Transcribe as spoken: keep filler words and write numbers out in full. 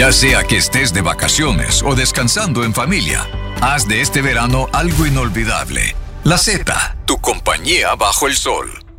Ya sea que estés de vacaciones o descansando en familia, haz de este verano algo inolvidable. La Z, tu compañía bajo el sol.